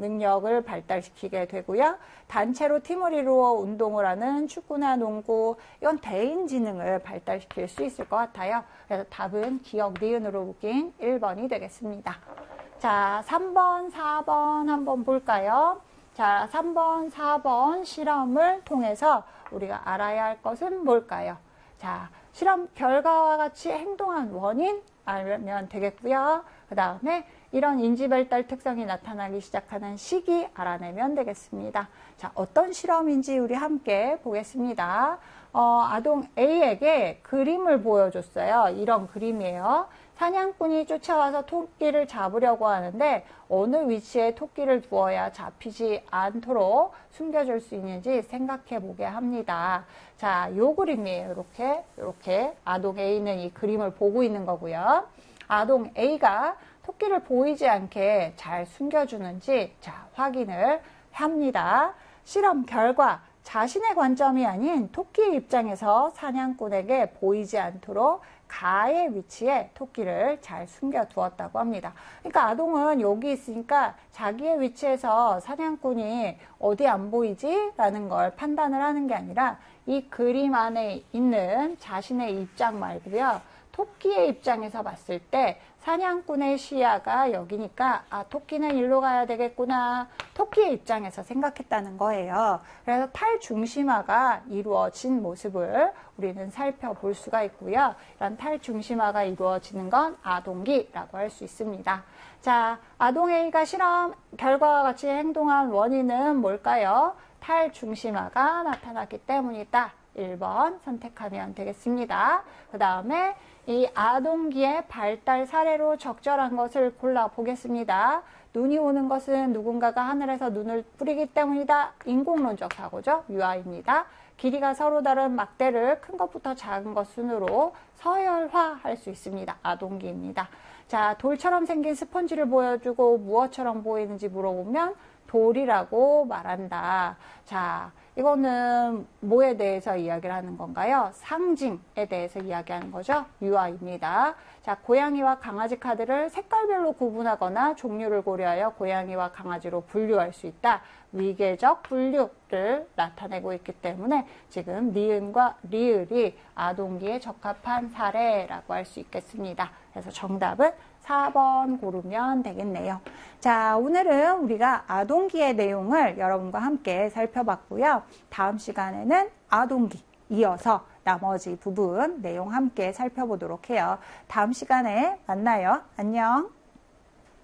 능력을 발달시키게 되고요. 단체로 팀을 이루어 운동을 하는 축구나 농구, 이건 대인 지능을 발달시킬 수 있을 것 같아요. 그래서 답은 기억 니은으로 묶인 1번이 되겠습니다. 자, 3번, 4번 한번 볼까요? 자, 3번, 4번 실험을 통해서 우리가 알아야 할 것은 뭘까요? 자, 실험 결과와 같이 행동한 원인 알면 되겠고요. 그 다음에 이런 인지발달 특성이 나타나기 시작하는 시기 알아내면 되겠습니다. 자, 어떤 실험인지 우리 함께 보겠습니다. 아동 A에게 그림을 보여줬어요. 이런 그림이에요. 사냥꾼이 쫓아와서 토끼를 잡으려고 하는데 어느 위치에 토끼를 두어야 잡히지 않도록 숨겨줄 수 있는지 생각해 보게 합니다. 자, 요 그림이에요. 이렇게 아동 A는 이 그림을 보고 있는 거고요. 아동 A가 토끼를 보이지 않게 잘 숨겨주는지 자, 확인을 합니다. 실험 결과 자신의 관점이 아닌 토끼의 입장에서 사냥꾼에게 보이지 않도록 가의 위치에 토끼를 잘 숨겨두었다고 합니다. 그러니까 아동은 여기 있으니까 자기의 위치에서 사냥꾼이 어디 안 보이지? 라는 걸 판단을 하는 게 아니라 이 그림 안에 있는 자신의 입장 말고요. 토끼의 입장에서 봤을 때 사냥꾼의 시야가 여기니까 아, 토끼는 일로 가야 되겠구나. 토끼의 입장에서 생각했다는 거예요. 그래서 탈중심화가 이루어진 모습을 우리는 살펴볼 수가 있고요. 이런 탈중심화가 이루어지는 건 아동기라고 할 수 있습니다. 자, 아동 A가 실험 결과와 같이 행동한 원인은 뭘까요? 탈중심화가 나타났기 때문이다. 1번 선택하면 되겠습니다. 그 다음에 이 아동기의 발달 사례로 적절한 것을 골라보겠습니다. 눈이 오는 것은 누군가가 하늘에서 눈을 뿌리기 때문이다. 인공론적 사고죠. 유아입니다. 길이가 서로 다른 막대를 큰 것부터 작은 것 순으로 서열화할 수 있습니다. 아동기입니다. 자, 돌처럼 생긴 스펀지를 보여주고 무엇처럼 보이는지 물어보면 돌이라고 말한다. 자, 이거는 뭐에 대해서 이야기를 하는 건가요? 상징에 대해서 이야기하는 거죠. 유아입니다. 자, 고양이와 강아지 카드를 색깔별로 구분하거나 종류를 고려하여 고양이와 강아지로 분류할 수 있다. 위계적 분류를 나타내고 있기 때문에 지금 니은과 리을이 아동기에 적합한 사례라고 할 수 있겠습니다. 그래서 정답은 4번 고르면 되겠네요. 자, 오늘은 우리가 아동기의 내용을 여러분과 함께 살펴봤고요. 다음 시간에는 아동기 이어서 나머지 부분 내용 함께 살펴보도록 해요. 다음 시간에 만나요. 안녕.